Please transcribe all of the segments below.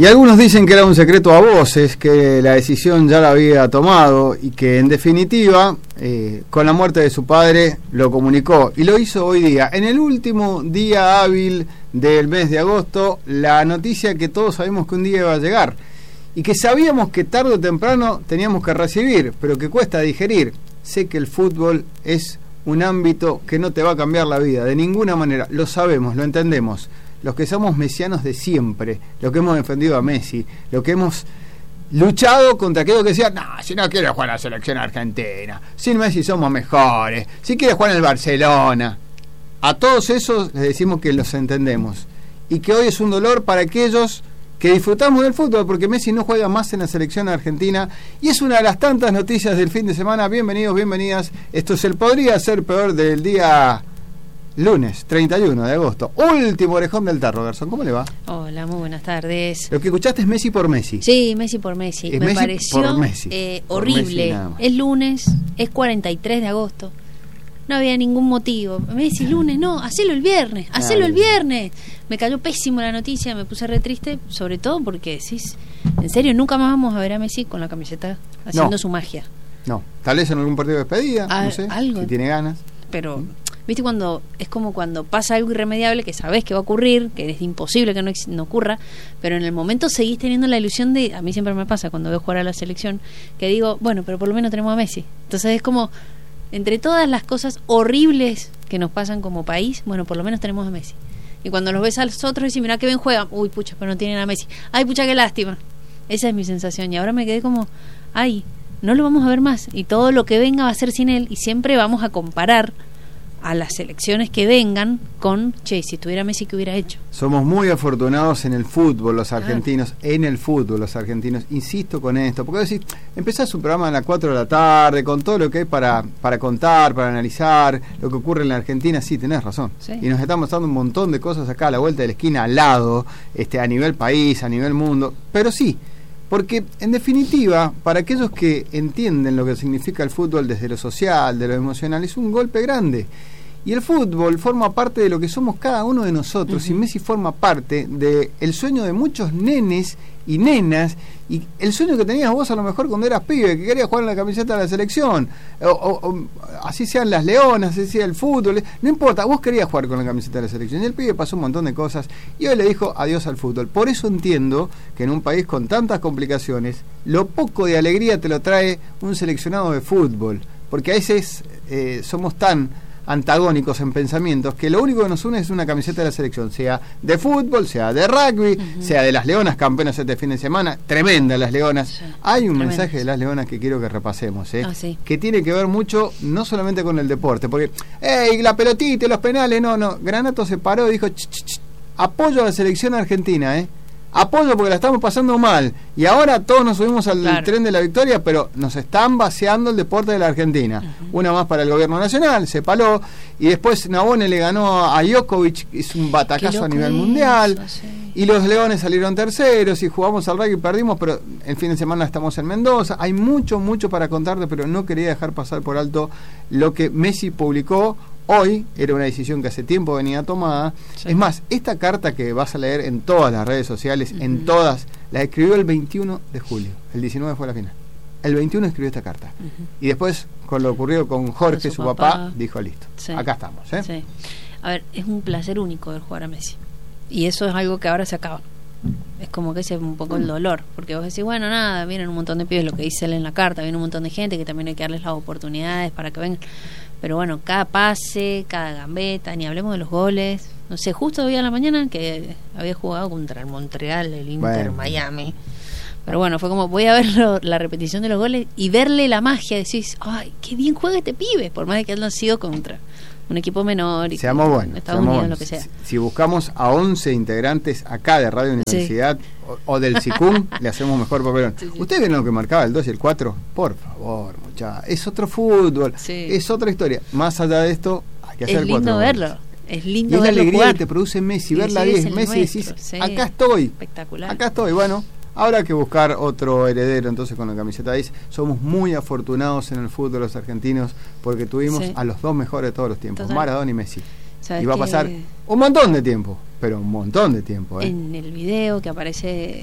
Y algunos dicen que era un secreto a voces, que la decisión ya la había tomado y que en definitiva, con la muerte de su padre, lo comunicó. Y lo hizo hoy día, en el último día hábil del mes de agosto, la noticia que todos sabemos que un día iba a llegar. Y que sabíamos que tarde o temprano teníamos que recibir, pero que cuesta digerir. Sé que el fútbol es un ámbito que no te va a cambiar la vida, de ninguna manera. Lo sabemos, lo entendemos. Los que somos mesianos de siempre, los que hemos defendido a Messi, los que hemos luchado contra aquellos que decían, no, si no quiere jugar en la selección argentina, sin Messi somos mejores, si quiere jugar en el Barcelona. A todos esos les decimos que los entendemos y que hoy es un dolor para aquellos que disfrutamos del fútbol, porque Messi no juega más en la selección argentina y es una de las tantas noticias del fin de semana. Bienvenidos, bienvenidas. Esto es el Podría Ser Peor del día lunes 31 de agosto, último orejón del tarro. Garzón, ¿cómo le va? Hola, muy buenas tardes. Lo que escuchaste es Messi por Messi. Sí, Messi por Messi. Es Me Messi pareció por Messi. Horrible. Por Messi, es lunes, es 43 de agosto. No había ningún motivo. Messi lunes, no, hacelo el viernes, hacelo el viernes. Me cayó pésimo la noticia, me puse re triste, sobre todo porque decís, en serio, nunca más vamos a ver a Messi con la camiseta haciendo su magia. No, tal vez en algún partido de despedida, no sé, algo, si tiene ganas. Pero viste, cuando es como cuando pasa algo irremediable que sabés que va a ocurrir, que es imposible que no ocurra, pero en el momento seguís teniendo la ilusión de, a mí siempre me pasa cuando veo jugar a la selección, que digo, bueno, pero por lo menos tenemos a Messi. Entonces es como, entre todas las cosas horribles que nos pasan como país, bueno, por lo menos tenemos a Messi. Y cuando los ves a los otros decís, mirá que bien juegan, uy, pucha, pero no tienen a Messi, ay, pucha, qué lástima. Esa es mi sensación y ahora me quedé como, ay, no lo vamos a ver más y todo lo que venga va a ser sin él y siempre vamos a comparar a las selecciones que vengan con, che, si tuviera Messi, ¿qué hubiera hecho? Somos muy afortunados en el fútbol, los argentinos, en el fútbol, los argentinos. Insisto con esto, porque decís, empezás un programa a las 4 de la tarde, con todo lo que hay para contar, para analizar, lo que ocurre en la Argentina, sí, tenés razón. Sí. Y nos estamos dando un montón de cosas acá a la vuelta de la esquina, al lado, a nivel país, a nivel mundo, pero sí, porque en definitiva, para aquellos que entienden lo que significa el fútbol desde lo social, de lo emocional, es un golpe grande. Y el fútbol forma parte de lo que somos cada uno de nosotros. Y Messi forma parte del sueño de muchos nenes y nenas, y el sueño que tenías vos a lo mejor cuando eras pibe, que querías jugar en la camiseta de la selección, o así sean las leonas, así sea el fútbol, no importa, vos querías jugar con la camiseta de la selección, y el pibe pasó un montón de cosas, y hoy le dijo adiós al fútbol. Por eso entiendo que en un país con tantas complicaciones, lo poco de alegría te lo trae un seleccionado de fútbol, porque a veces somos tan antagónicos en pensamientos que lo único que nos une es una camiseta de la selección, sea de fútbol, sea de rugby, sea de las leonas, campeonas este fin de semana, tremendas las leonas. Sí, hay un mensaje de las leonas que quiero que repasemos, sí, que tiene que ver mucho no solamente con el deporte, porque la pelotita y los penales, no, Granato se paró y dijo, apoyo a la selección argentina, apoyo porque la estamos pasando mal y ahora todos nos subimos al tren de la victoria, pero nos están vaciando el deporte de la Argentina. Una más para el gobierno nacional, se paló, y después Nabone le ganó a Djokovic, es un batacazo a nivel mundial, y los Leones salieron terceros y jugamos al rugby y perdimos, pero el fin de semana estamos en Mendoza. Hay mucho para contarte, pero no quería dejar pasar por alto lo que Messi publicó hoy. Era una decisión que hace tiempo venía tomada. Sí. Es más, esta carta que vas a leer en todas las redes sociales, en todas, la escribió el 21 de julio. El 19 fue la final. El 21 escribió esta carta. Y después, con lo ocurrido con Jorge, con su papá, dijo, listo, acá estamos. Sí. A ver, es un placer único ver jugar a Messi. Y eso es algo que ahora se acaba. Es como que ese es un poco el dolor, porque vos decís, bueno, nada, vienen un montón de pibes, lo que dice él en la carta, viene un montón de gente que también hay que darles las oportunidades para que vengan. Pero bueno, cada pase, cada gambeta, ni hablemos de los goles. No sé, justo hoy a la mañana que había jugado contra el Montreal, el Inter, Miami. Pero bueno, fue como, voy a ver la repetición de los goles y verle la magia. Decís, ay, qué bien juega este pibe, por más de que él no ha sido contra un equipo menor y seamos buenos, Estados Unidos, lo que sea. Si buscamos a 11 integrantes acá de Radio Universidad o del SICUM, le hacemos mejor papelón. ¿Ustedes ven lo que marcaba el 2 y el 4? Por favor, muchachos, es otro fútbol, es otra historia. Más allá de esto, hay que hacer 4 goles. Es lindo verlo. Es lindo y es la alegría jugar. Que te produce Messi, ver la 10 Messi y decís, acá estoy. Espectacular. Acá estoy, bueno. Habrá que buscar otro heredero entonces con la camiseta 10. Somos muy afortunados en el fútbol los argentinos porque tuvimos a los dos mejores de todos los tiempos, Maradona y Messi. Y va a pasar un montón de tiempo, pero un montón de tiempo. En el video que aparece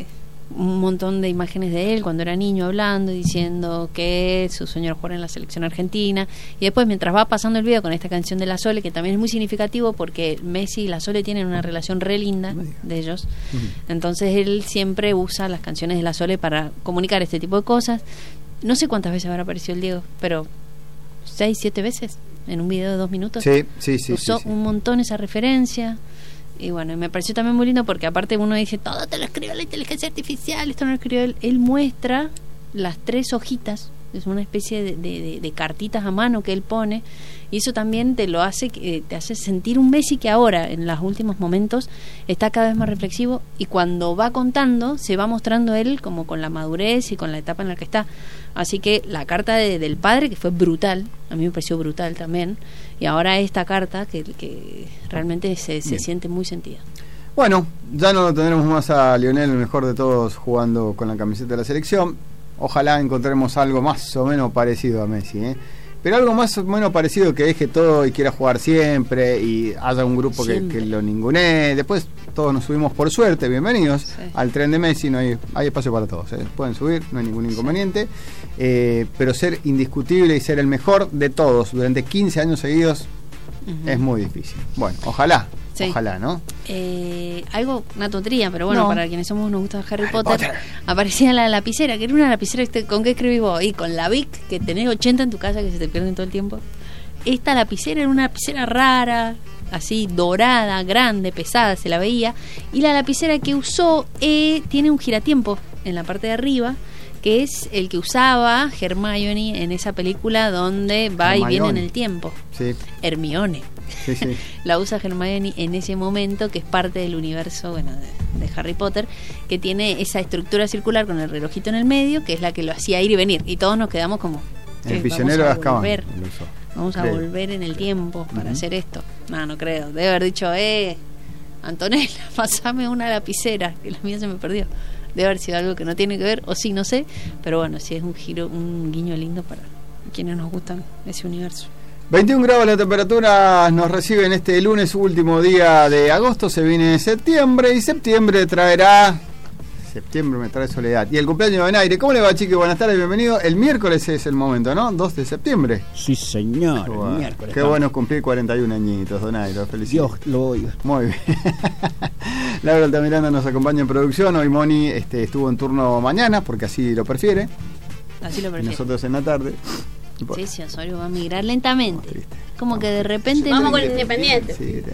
un montón de imágenes de él cuando era niño hablando, diciendo que su sueño era jugar en la selección argentina, y después mientras va pasando el video con esta canción de La Sole, que también es muy significativo porque Messi y La Sole tienen una relación re linda de ellos, entonces él siempre usa las canciones de La Sole para comunicar este tipo de cosas. No sé cuántas veces habrá aparecido el Diego, pero 6, 7 veces en un video de 2 minutos. Sí. Usó un montón esa referencia. Y bueno, me pareció también muy lindo porque aparte uno dice, todo te lo escribió la inteligencia artificial, esto no lo escribió él. Él muestra las 3 hojitas, es una especie de cartitas a mano que él pone, y eso también te lo hace, te hace sentir un Messi que ahora, en los últimos momentos, está cada vez más reflexivo, y cuando va contando, se va mostrando él como con la madurez y con la etapa en la que está. Así que la carta del padre, que fue brutal, a mí me pareció brutal también, y ahora esta carta que realmente se siente muy sentida. Bueno, ya no lo tendremos más a Lionel, el mejor de todos, jugando con la camiseta de la selección. Ojalá encontremos algo más o menos parecido a Messi, pero algo más o menos parecido, que deje todo y quiera jugar siempre, y haya un grupo que lo ningunee. Después todos nos subimos, por suerte, bienvenidos al tren de Messi, no hay espacio para todos, pueden subir, no hay ningún inconveniente, pero ser indiscutible y ser el mejor de todos durante 15 años seguidos es muy difícil. Bueno, ojalá, ¿no? Una tontería, pero bueno, para quienes nos gusta Harry Potter, aparecía la lapicera, que era una lapicera, ¿con qué escribís vos? Y con la Bic, que tenés 80 en tu casa que se te pierden todo el tiempo. Esta lapicera era una lapicera rara, así dorada, grande, pesada, se la veía, y la lapicera que usó tiene un giratiempo en la parte de arriba, que es el que usaba Hermione en esa película donde va y viene en el tiempo. Hermione. La usa Hermione en ese momento, que es parte del universo de Harry Potter, que tiene esa estructura circular con el relojito en el medio, que es la que lo hacía ir y venir, y todos nos quedamos como el prisionero de Azkaban. Vamos a volver en el tiempo para hacer esto. No creo, debe haber dicho Antonella, pasame una lapicera, que la mía se me perdió. Debe haber sido algo que no tiene que ver, o sí, no sé, pero bueno, sí es un guiño lindo para quienes nos gustan ese universo. 21 grados la temperatura nos recibe en este lunes, último día de agosto. Se viene septiembre, y septiembre me trae soledad. Y el cumpleaños de Donaire. ¿Cómo le va, chique? Buenas tardes, bienvenido. El miércoles es el momento, ¿no? 2 de septiembre. Sí, señor. Bueno, el miércoles. Qué bueno cumplir 41 añitos, Donaire. Felicidades. Dios lo oiga. Muy bien. Laura Altamiranda nos acompaña en producción. Hoy Moni estuvo en turno mañana, porque así lo prefiere. Así lo prefiere. Nosotros en la tarde. Sí, Osorio va a migrar lentamente. Como que de repente vamos con el Independiente.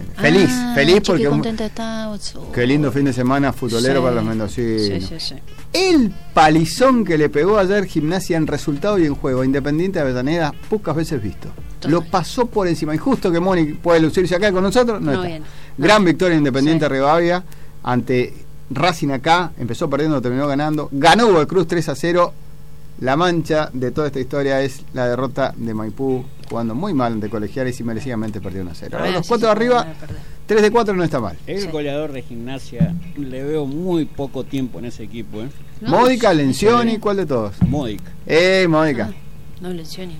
Feliz porque qué contento está. Qué lindo fin de semana futbolero para los mendocinos. Sí. El palizón que le pegó ayer Gimnasia en resultado y en juego Independiente de Avellaneda, pocas veces visto. Lo pasó por encima. Injusto que Moni puede lucirse acá con nosotros. No está. Gran victoria Independiente Rivadavia ante Racing acá. Empezó perdiendo, terminó ganando. Ganó Godoy Cruz 3-0. La mancha de toda esta historia es la derrota de Maipú, jugando muy mal ante Colegiales y merecidamente perdió 1-0. Ahora los 4 de arriba, 3 de 4 no está mal. El goleador de Gimnasia, le veo muy poco tiempo en ese equipo. Módica, Lencioni, ¿cuál de todos? Módica. Módica. No, Lencioni.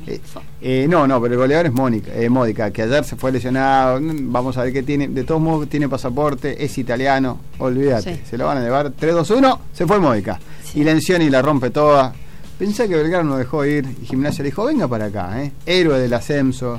No, pero el goleador es Módica, que ayer se fue lesionado. Vamos a ver qué tiene. De todos modos, tiene pasaporte, es italiano. Olvídate, se lo van a llevar. 3-2-1, se fue Módica. Y Lencioni la rompe toda. Pensé que Belgrano lo dejó ir y Gimnasia le dijo, venga para acá, héroe del ascenso,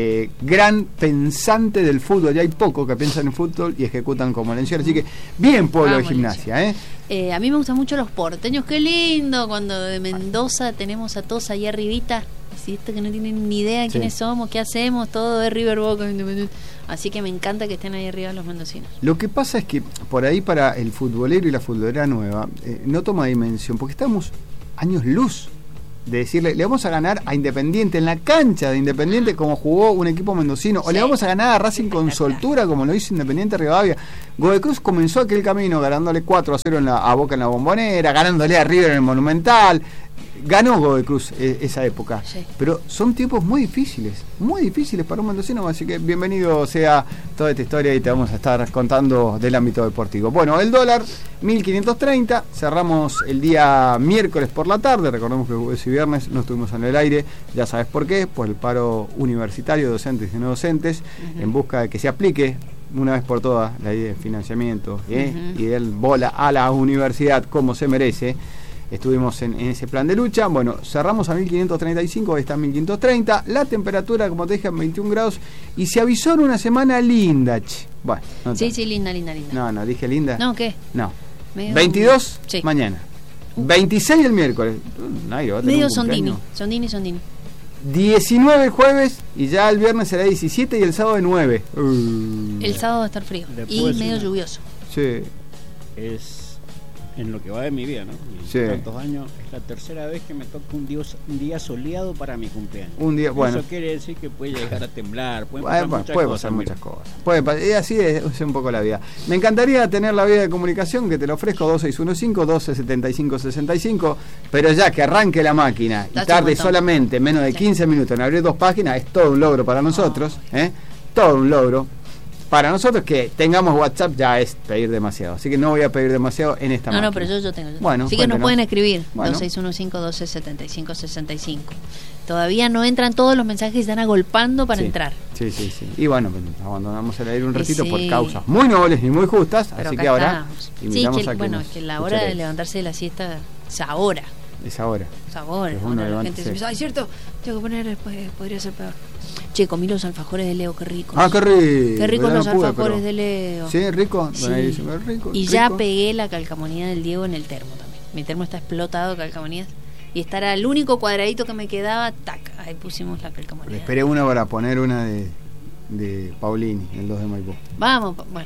gran pensante del fútbol. Ya hay pocos que piensan en fútbol y ejecutan como Lencioni. Así que bien pueblo de Gimnasia. A mí me gustan mucho los porteños. Qué lindo cuando de Mendoza tenemos a todos ahí arribita. Si esto que no tienen ni idea de quiénes somos, qué hacemos, todo de River, Boca, Independiente. Así que me encanta que estén ahí arriba los mendocinos. Lo que pasa es que por ahí para el futbolero y la futbolera nueva no toma dimensión, porque estamos años luz de decirle, le vamos a ganar a Independiente en la cancha de Independiente como jugó un equipo mendocino, o le vamos a ganar a Racing con soltura como lo hizo Independiente Rivadavia. Godoy Cruz comenzó aquel camino ganándole 4-0 a Boca en la Bombonera, ganándole a River en el Monumental. Ganó Godoy Cruz esa época, pero son tiempos muy difíciles para un mendocino, así que bienvenido sea toda esta historia y te vamos a estar contando del ámbito deportivo. Bueno, el dólar 1.530, cerramos el día miércoles por la tarde, recordemos que jueves y viernes no estuvimos en el aire, ya sabes por qué, por el paro universitario de docentes y no docentes, en busca de que se aplique una vez por todas la idea de financiamiento y del bola a la universidad como se merece. Estuvimos en ese plan de lucha. Bueno, cerramos a 1535, hoy está en 1530. La temperatura, como te dije, en 21 grados. Y se avisó en una semana linda. Bueno, no sí, linda. No, dije linda. No, ¿qué? No. Medio... 22 mañana. 26 el miércoles. Medio Sondini. 19 el jueves y ya el viernes será 17 y el sábado de 9. El sábado va a estar frío y medio lluvioso. Sí. Es en lo que va de mi vida, ¿no? Sí. Tantos años, es la tercera vez que me toca un día soleado para mi cumpleaños. Un día, bueno. Eso quiere decir que puede llegar a temblar, puede pasar muchas cosas. Y así es un poco la vida. Me encantaría tener la vía de comunicación que te lo ofrezco, 2615-1275-65, pero ya que arranque la máquina y tarde solamente menos de 15 minutos en abrir 2 páginas, es todo un logro para nosotros, todo un logro. Para nosotros que tengamos WhatsApp ya es pedir demasiado, así que no voy a pedir demasiado en esta máquina. No, pero yo tengo. Bueno, así que nos pueden escribir, 2615-1275-65. Todavía no entran todos los mensajes, están agolpando para entrar. Sí. Y bueno, abandonamos el aire un ratito por causas muy nobles y muy justas, pero así que ahora invitamos a que que la hora de levantarse de la siesta es ahora. Es ahora. La gente se dice, ay, cierto, tengo que poner, podría ser peor. Che, comí los alfajores de Leo, qué ricos. Qué rico. Qué ricos los alfajores de Leo. Sí, rico. Sí. Rico. Y ya pegué la calcamonía del Diego en el termo también. Mi termo está explotado de calcamonías. Y estará el único cuadradito que me quedaba, tac, ahí pusimos la calcamonía. Esperé una para poner una de Paulini, el 2 de Maipú. Vamos, bueno.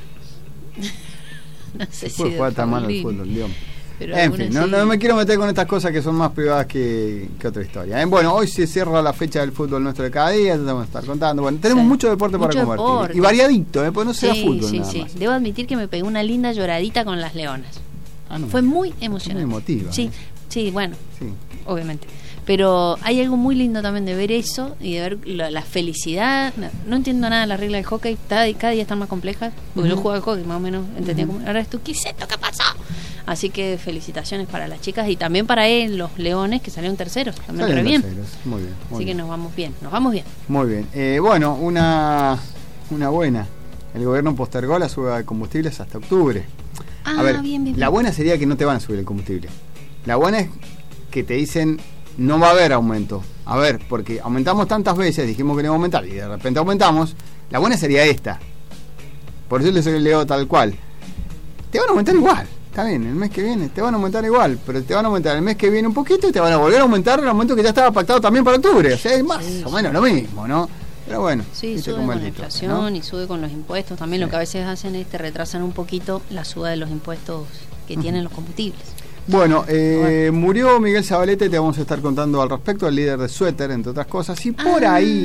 No sé si jugar tan mal al fútbol, Dios. Pero en fin, no me quiero meter con estas cosas que son más privadas que otra historia. Bueno, hoy se cierra la fecha del fútbol nuestro de cada día, te vamos a estar contando. Bueno, tenemos mucho deporte para compartir. Y variadito, pues no será fútbol nada más. Debo admitir que me pegué una linda lloradita con las leonas. Fue muy emocionante. Muy emotiva. Sí, bueno, obviamente. Pero hay algo muy lindo también de ver eso y de ver la felicidad. No entiendo nada de la regla del hockey, cada día están más complejas. Porque yo jugaba al hockey, más o menos entendía cómo. Ahora ¿qué es esto? ¿Qué pasó? Así que felicitaciones para las chicas y también para los leones que salieron terceros. También re bien. Muy bien. Así que nos vamos bien. Muy bien. Bueno, una buena. El gobierno postergó la suba de combustibles hasta octubre. A ver, bien. La buena sería que no te van a subir el combustible. La buena es que te dicen no va a haber aumento. A ver, porque aumentamos tantas veces, dijimos que no iba a aumentar y de repente aumentamos. La buena sería esta. Por eso les leo tal cual. Te van a aumentar igual. Está bien, el mes que viene te van a aumentar igual, pero te van a aumentar el mes que viene un poquito y te van a volver a aumentar el aumento que ya estaba pactado también para octubre. O sea, es más o menos lo mismo, ¿no? Pero bueno, sube con la inflación, ¿no? Y sube con los impuestos. También lo que a veces hacen es te retrasan un poquito la suba de los impuestos que tienen los combustibles. Bueno, murió Miguel Zabaleta y te vamos a estar contando al respecto, el líder de Suéter, entre otras cosas. Y por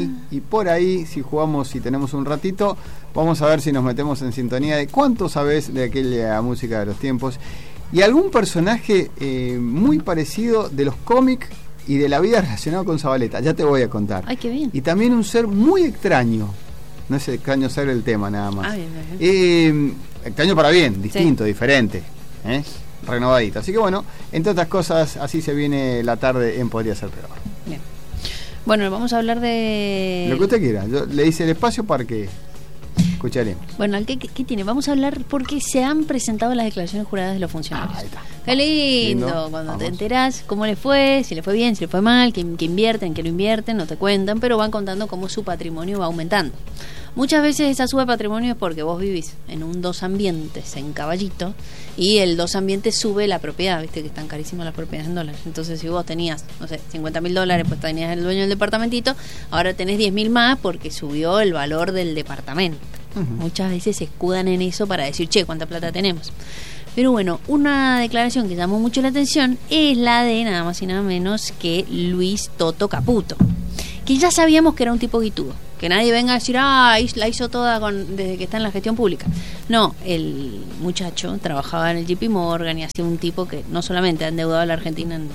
ahí, si jugamos, si tenemos un ratito, vamos a ver si nos metemos en sintonía de cuánto sabes de aquella música de los tiempos. Y algún personaje muy parecido de los cómics y de la vida relacionado con Zabaleta. Ya te voy a contar. Ay, qué bien. Y también un ser muy extraño. No es extraño ser el tema nada más. Bien. Extraño para bien, distinto, diferente. Renovadito. Así que bueno, entre otras cosas, así se viene la tarde en Podría Ser Peor. Bien. Bueno, vamos a hablar de... Lo que usted quiera. Yo le hice el espacio para que escucharemos. Bueno, ¿qué tiene? Vamos a hablar porque se han presentado las declaraciones juradas de los funcionarios. Ahí está. Qué lindo. Cuando te enterás cómo le fue, si le fue bien, si le fue mal, que invierten, que no invierten, no te cuentan, pero van contando cómo su patrimonio va aumentando. Muchas veces esa suba de patrimonio es porque vos vivís en un dos ambientes en Caballito y el dos ambientes sube la propiedad, viste que están carísimas las propiedades en dólares. Entonces si vos tenías, no sé, $50,000, pues tenías el dueño del departamentito, ahora tenés 10.000 más porque subió el valor del departamento. Muchas veces se escudan en eso para decir, che, ¿cuánta plata tenemos? Pero bueno, una declaración que llamó mucho la atención es la de nada más y nada menos que Luis Toto Caputo, que ya sabíamos que era un tipo guitudo. Que nadie venga a decir, la hizo toda desde que está en la gestión pública. No, el muchacho trabajaba en el JP Morgan y hacía un tipo que no solamente ha endeudado a la Argentina en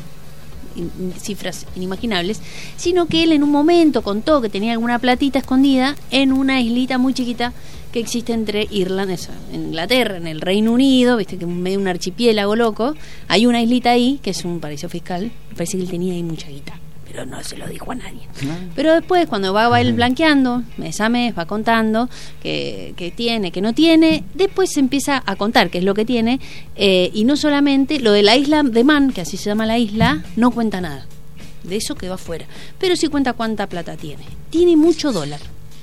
cifras inimaginables, sino que él en un momento contó que tenía alguna platita escondida en una islita muy chiquita que existe entre Inglaterra, en el Reino Unido, viste que es medio un archipiélago loco. Hay una islita ahí, que es un paraíso fiscal. Parece que él tenía ahí mucha guita. pero no se lo dijo a nadie. Pero después, cuando va a ir blanqueando, mes a mes, va contando que tiene, que no tiene, después se empieza a contar qué es lo que tiene, y no solamente lo de la isla de Man, que así se llama la isla, no cuenta nada. De eso quedó afuera. Pero sí cuenta cuánta plata tiene. Tiene mucho dólar.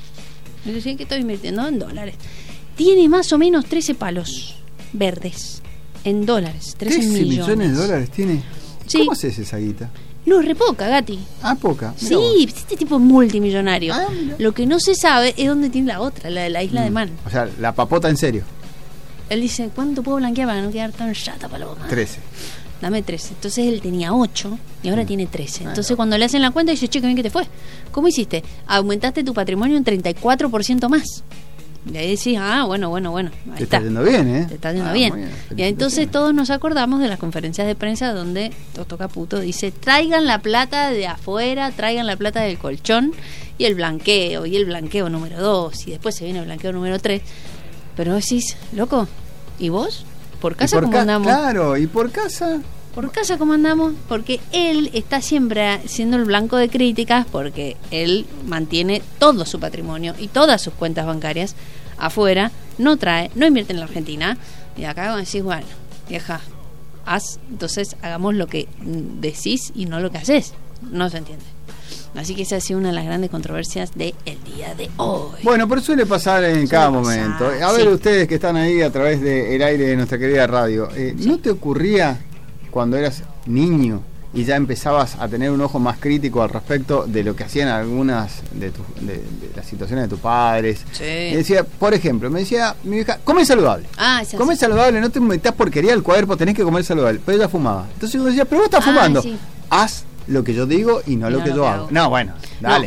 Es decir, que estoy invirtiendo en dólares. Tiene más o menos 13 palos verdes en dólares. 13 millones de dólares tiene. Sí. ¿Cómo haces esa guita? No, es re poca, Gati. Ah, poca. Sí, este tipo es multimillonario. Lo que no se sabe es dónde tiene la otra, la de la isla de Man. O sea, la papota en serio. Él dice, ¿cuánto puedo blanquear para no quedar tan chata paloma? 13. Dame 13. Entonces él tenía 8 y ahora tiene 13. Entonces cuando le hacen la cuenta dice, che, qué bien que te fue. ¿Cómo hiciste? Aumentaste tu patrimonio en 34% más. Y ahí decís, bueno. Ahí te está yendo bien, ¿eh? Te está yendo bien. Y entonces todos nos acordamos de las conferencias de prensa donde Toto Caputo dice, traigan la plata de afuera, traigan la plata del colchón y el blanqueo número 2 y después se viene el blanqueo número 3. Pero decís, loco, ¿y vos? ¿Por casa cómo andamos? Claro, ¿y por casa? ¿Por casa cómo andamos? Porque él está siempre siendo el blanco de críticas porque él mantiene todo su patrimonio y todas sus cuentas bancarias afuera, no invierte en la Argentina. Y acá decís, bueno, vieja, entonces hagamos lo que decís y no lo que haces. No se entiende. Así que esa ha sido una de las grandes controversias del día de hoy. Bueno, pero suele pasar en cada momento. A ver, ustedes que están ahí a través del aire de nuestra querida radio, ¿no te ocurría cuando eras niño y ya empezabas a tener un ojo más crítico al respecto de lo que hacían algunas de las situaciones de tus padres? Sí. Me decía, por ejemplo, me decía mi hija, come saludable. Come saludable, no te metas porquería al cuerpo, tenés que comer saludable. Pero ella fumaba. Entonces yo decía, pero vos estás fumando. Sí. Haz lo que yo digo y no lo que yo hago. No, bueno, dale.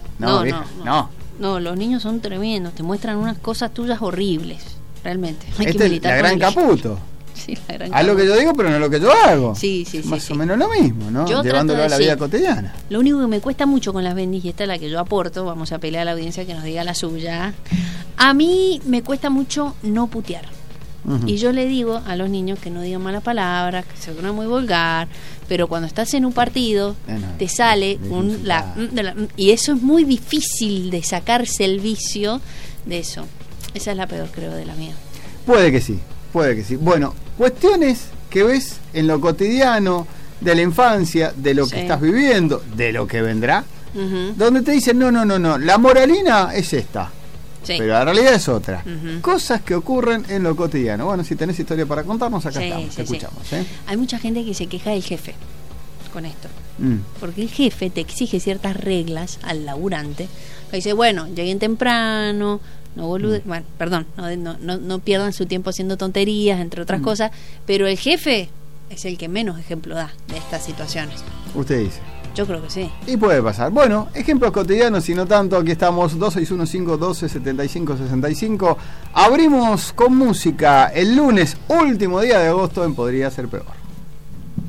No, los niños son tremendos, te muestran unas cosas tuyas horribles, realmente. Hay Esta que militar es la gran Caputo. Sí, la gran Haz lo que yo digo, pero no lo que yo hago. Sí. Más o menos lo mismo, ¿no? Yo llevándolo a la vida cotidiana. Lo único que me cuesta mucho con las bendis, y esta es la que yo aporto, vamos a pelear a la audiencia que nos diga la suya. A mí me cuesta mucho no putear. Y yo le digo a los niños que no digan malas palabras, que se suena muy vulgar, pero cuando estás en un partido te sale y eso es muy difícil de sacarse el vicio de eso. Esa es la peor, creo, de la mía. Puede que sí. Bueno, cuestiones que ves en lo cotidiano de la infancia, de lo que estás viviendo, de lo que vendrá, donde te dicen, no, la moralina es esta. Sí. Pero la realidad es otra. Cosas que ocurren en lo cotidiano. Bueno, si tenés historia para contarnos, acá estamos, te escuchamos. Hay mucha gente que se queja del jefe con esto. Porque el jefe te exige ciertas reglas al laburante. Dice, bueno, lleguen temprano, no pierdan su tiempo haciendo tonterías, entre otras cosas. Pero el jefe es el que menos ejemplo da de estas situaciones. Usted dice. Yo creo que sí. Y puede pasar. Bueno, ejemplos cotidianos y no tanto. Aquí estamos, 2615-1275-65. Abrimos con música el lunes, último día de agosto en Podría Ser Peor.